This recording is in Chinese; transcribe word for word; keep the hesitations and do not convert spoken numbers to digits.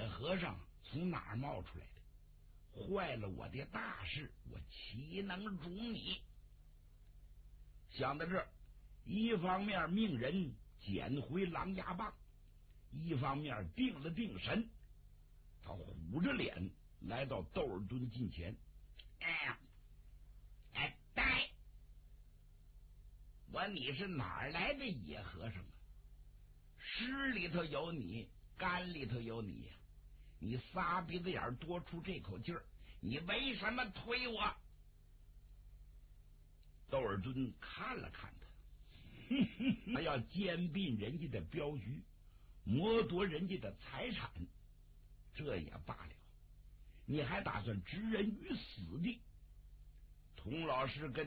野和尚从哪儿冒出来的？坏了我的大事，我岂能容你？想到这儿，一方面命人捡回狼牙棒，一方面定了定神，他虎着脸来到窦尔敦近前。哎呀，哎，呆！我你是哪儿来的野和尚啊？湿里头有你，干里头有你呀、啊！你仨鼻子眼多出这口气儿，你为什么推我？窦尔敦看了看他，他要兼并人家的镖局，剥夺人家的财产，这也罢了，你还打算置人于死地？童老师跟